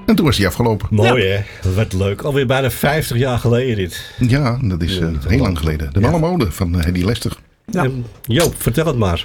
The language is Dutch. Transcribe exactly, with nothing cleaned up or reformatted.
En toen was hij afgelopen. Mooi Ja. hè, dat werd leuk. Alweer bijna vijftig jaar geleden dit. Ja, dat is uh, Ja, heel lang geleden. De Ja. malle mode van uh, Hedy Lester. Ja. En Joop, vertel het maar.